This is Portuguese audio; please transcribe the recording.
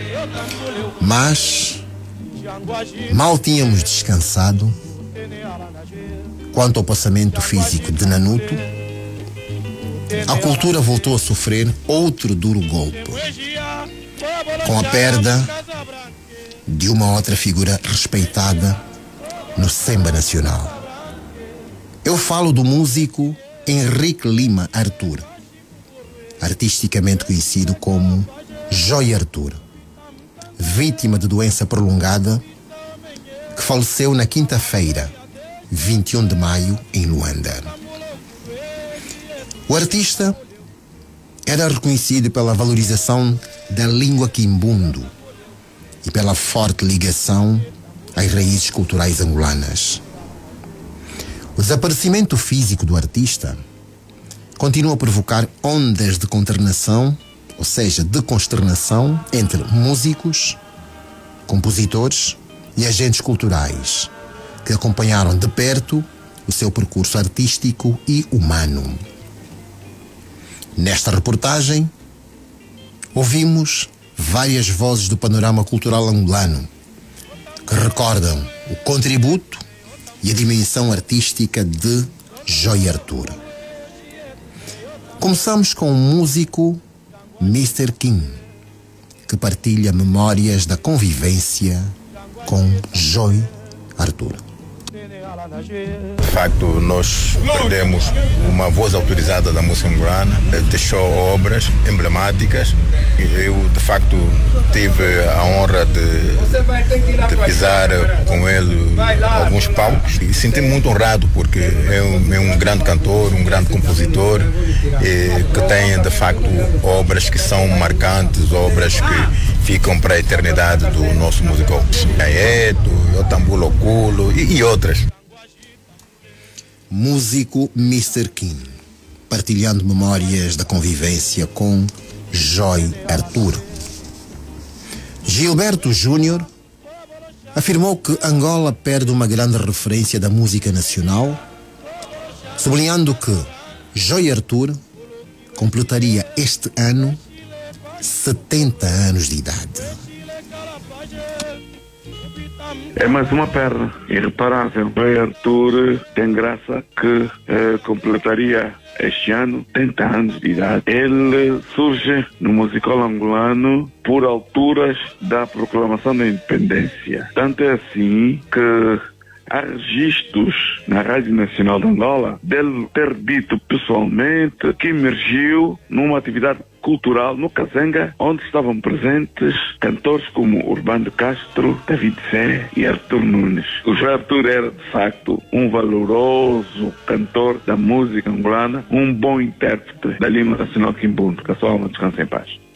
Mas mal tínhamos descansado quanto ao passamento físico de Nanuto, a cultura voltou a sofrer outro duro golpe, com a perda de uma outra figura respeitada no samba nacional. Eu falo do músico Henrique Lima Arthur, artisticamente conhecido como Joy Arthur, vítima de doença prolongada, que faleceu na quinta-feira, 21 de maio, em Luanda. O artista era reconhecido pela valorização da língua quimbundo e pela forte ligação às raízes culturais angolanas. O desaparecimento físico do artista continua a provocar ondas de consternação, ou seja, de consternação entre músicos, compositores e agentes culturais que acompanharam de perto o seu percurso artístico e humano. Nesta reportagem, ouvimos várias vozes do panorama cultural angolano que recordam o contributo e a dimensão artística de Joy Arthur. Começamos com o músico Mr. Kim, que partilha memórias da convivência com Joy Arthur. De facto, nós perdemos uma voz autorizada da música angolana, deixou obras emblemáticas. Eu, de facto, tive a honra de pisar com ele alguns palcos e senti-me muito honrado, porque é um grande cantor, um grande compositor, que tem, de facto, obras que são marcantes, obras que ficam para a eternidade do nosso musical. Aeto, Otambulo Oculo e outras. Músico Mr. Kim, partilhando memórias da convivência com Joy Arthur. Gilberto Júnior afirmou que Angola perde uma grande referência da música nacional, sublinhando que Joy Arthur completaria este ano 70 anos de idade. É mais uma perda irreparável. Joy Arthur tem graça que completaria este ano 30 anos de idade. Ele surge no musical angolano por alturas da proclamação da independência. Tanto é assim que há registros na Rádio Nacional de Angola dele ter dito pessoalmente que emergiu numa atividade cultural no Kazenga, onde estavam presentes cantores como Urbano de Castro, David Zé e Arthur Nunes. O Joy Arthur era, de facto, um valoroso cantor da música angolana, um bom intérprete da língua nacional quimbundo. Que a sua alma descanse em paz.